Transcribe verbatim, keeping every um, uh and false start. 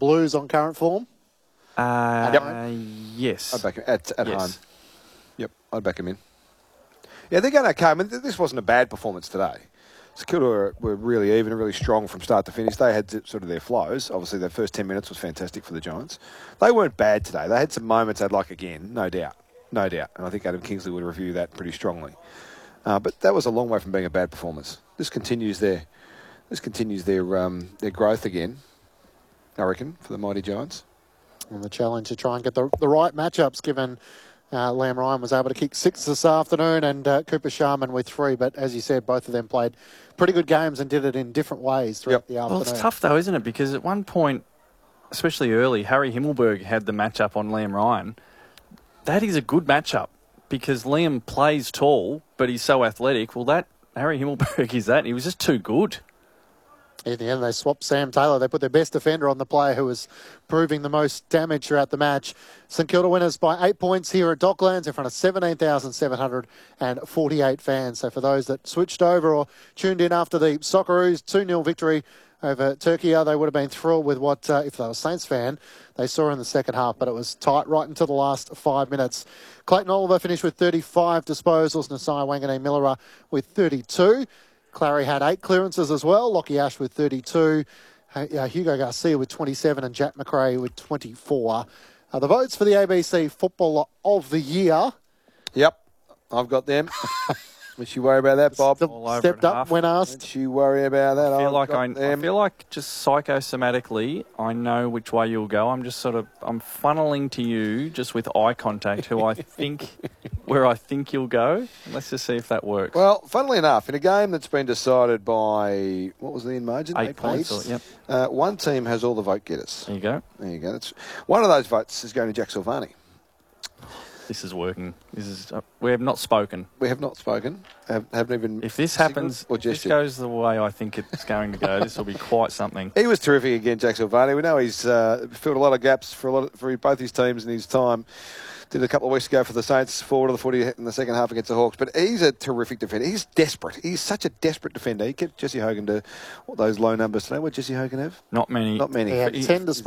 Blues on current form? Uh, Yep. Yes. I'd back him at, at Yes. home. Yep, I'd back him in. Yeah, they're going okay. I mean, th- this wasn't a bad performance today. St Kilda were, were really even and really strong from start to finish. They had sort of their flows. Obviously, their first ten minutes was fantastic for the Giants. They weren't bad today. They had some moments I'd like again, no doubt. No doubt. And I think Adam Kingsley would review that pretty strongly. Uh, but that was a long way from being a bad performance. This continues their, this continues their, um, their growth again, I reckon, for the mighty Giants. And the challenge to try and get the, the right matchups, given uh, Liam Ryan was able to kick six this afternoon and uh, Cooper Sharman with three. But as you said, both of them played pretty good games and did it in different ways throughout Yep. the afternoon. Well, it's tough though, isn't it? Because at one point, especially early, Harry Himmelberg had the matchup on Liam Ryan. That is a good matchup because Liam plays tall, but he's so athletic. Well, that Harry Himmelberg is that. He was just too good. In the end, they swapped Sam Taylor. They put their best defender on the player who was proving the most damage throughout the match. St Kilda winners by eight points here at Docklands in front of seventeen thousand seven hundred forty-eight fans. So for those that switched over or tuned in after the Socceroos two nil victory over Turkey, they would have been thrilled with what, uh, if they were a Saints fan, they saw in the second half. But it was tight right until the last five minutes. Clayton Oliver finished with thirty-five disposals. Nasai Wanganeen Millera with thirty-two. Clary had eight clearances as well. Lockie Ash with thirty-two. Uh, Hugo Garcia with twenty-seven and Jack McRae with twenty-four. Uh, the votes for the A B C Footballer of the Year. Yep, I've got them. Don't you worry about that, Bob. Ste- All over stepped and up half. when asked. Don't you worry about that. I feel I've like got I, I them. feel like just psychosomatically, I know which way you'll go. I'm just sort of I'm funneling to you just with eye contact, who I think where I think you'll go. Let's just see if that works. Well, funnily enough, in a game that's been decided by, what was the in margin? Eight points. Or, yep. Uh, one team has all the vote getters. There you go. There you go. That's, one of those votes is going to Jack Silvani. This is working. This is. Uh, we have not spoken. We have not spoken. Have, haven't even. If this signaled happens, or if this gestured. goes the way I think it's going to go, this will be quite something. He was terrific again, Jack Silvani. We know he's uh, filled a lot of gaps for a lot of, for both his teams in his time. Did it a couple of weeks ago for the Saints, forward of the footy in the second half against the Hawks. But he's a terrific defender. He's desperate. He's such a desperate defender. He kept Jesse Hogan to what, those low numbers today. What did Jesse Hogan have? Not many. Not many. He had He- ten disposals.